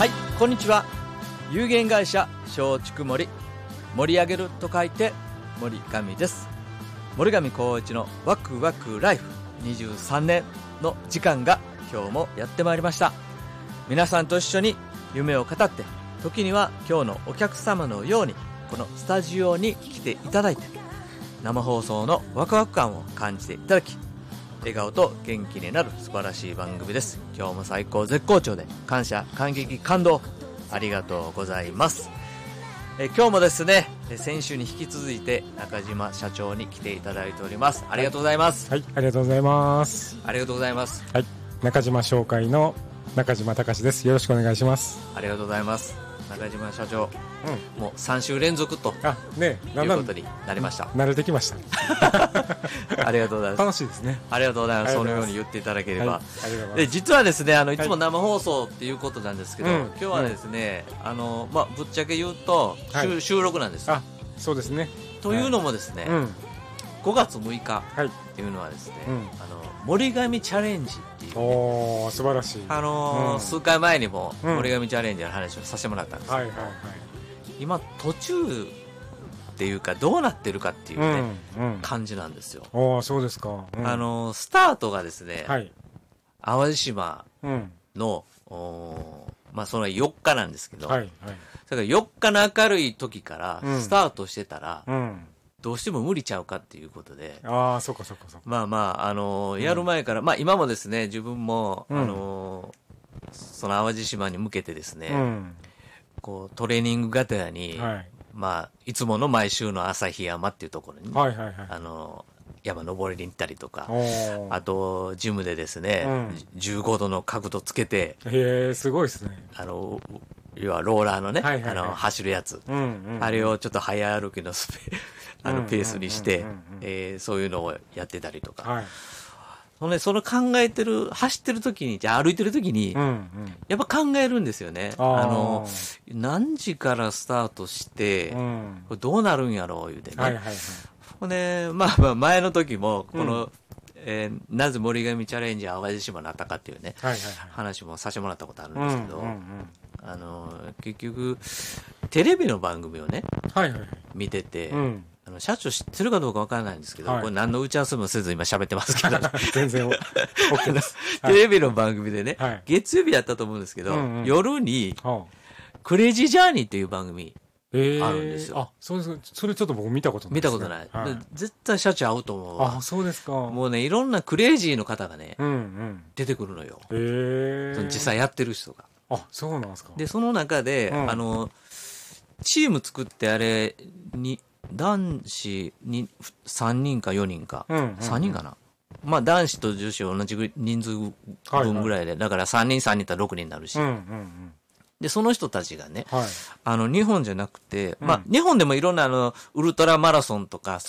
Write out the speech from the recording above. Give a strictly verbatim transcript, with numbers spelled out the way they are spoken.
はい、こんにちは。有限会社松竹森、盛り上げると書いて森上です。森上光一のワクワクライフにじゅうさんねんの時間が今日もやってまいりました。皆さんと一緒に夢を語って、時には今日のお客様のようにこのスタジオに来ていただいて、生放送のワクワク感を感じていただき、笑顔と元気になる素晴らしい番組です。今日も最高絶好調で感謝感激感動ありがとうございます。え今日もですね、先週に引き続いて中島社長に来ていただいております。ありがとうございます。 はい、はい、ありがとうございます。 ありがとうございます。 はい、中島商会の中島隆です。よろしくお願いします。 ありがとうございます。中島社長、うん、もうさん週連続とあ、ね、いうことになりました。 慣れてきましたありがとうございます。 楽しいですね。 ありがとうございます。そのように言っていただければ、はい、で実はですね、あのいつも生放送っていうことなんですけど、はい、今日はですね、うん、あのまあ、ぶっちゃけ言うと、はい、収録なんです。 あ、そうですね。 というのもですね、はい、うん、ごがつむいかっていうのはですね、はい、うん、あの森上チャレンジっていう、ね、 おー、素晴らしい。 あのーうん、数回前にも森上チャレンジの話をさせてもらったんですけど、はいはいはい、今途中っていうかどうなってるかっていうね、うんうん、感じなんですよ。 ああ、そうですか。 うん、あのー、スタートがですね、はい、淡路島の、うん、まあそのよっかなんですけど、はいはい、だからよっかの明るい時からスタートしてたら、うんうん、どうしても無理ちゃうかっていうことで、 ああ、そうかそうかそうか。 まあまあ、あのー、やる前から、うん、まあ今もですね、自分も、うん、あのー、その淡路島に向けてですね、うん、こうトレーニングがてらに、はい、まあいつもの毎週の旭山っていうところに、はいはいはい、あのー、山登りに行ったりとか、あとジムでですね、うん、じゅうごどの角度つけて、 へえ、すごいですね。 あの要はローラーのね、はいはいはい、あの走るやつ、うんうんうん、あれをちょっと早歩きのスペあのペースにして、えー、そういうのをやってたりとか、はい、そのね、その考えてる走ってる時に、じゃあ歩いてる時に、うんうん、やっぱ考えるんですよね。ああの何時からスタートして、うん、これどうなるんやろう言うてね、はいはいはい、ほんで、まあまあ前の時もこの、うん、えー、なぜ森上チャレンジ淡路島になったかっていうね、はいはいはい、話もさせてもらったことあるんですけど、うんうんうん、あの結局テレビの番組をね、はいはいはい、見てて、うん、あの社長知ってるかどうかわからないんですけど、はい、これ何の打ち合わせもせず今喋ってますけど、ね、 全然 OK です。 テレビの番組でね、はい、月曜日やったと思うんですけど、うんうん、夜に、はあ、クレイジージャーニーっていう番組あるんですよ。 えー、あ、そうです。それちょっと僕見たことないですね。 見たことない。はい、絶対社長合うと思うわ。 あ、そうですか。 もうね、いろんなクレイジーの方がね、うんうん、出てくるのよ。 へえー。 実際やってる人が。 あ、そうなんですか。 で、その中で、うん、あの、チーム作ってあれに、男子にさんにんかよにんか、うんうんうん、さんにんかな。まあ男子と女子同じ人数分ぐらいで、はいはい、だからさんにんさんにんだったらろくにんになるし、うんうんうん、で、その人たちがね、はい、あの、日本じゃなくて、まあ、うん、日本でもいろんなあの、ウルトラマラソンとか、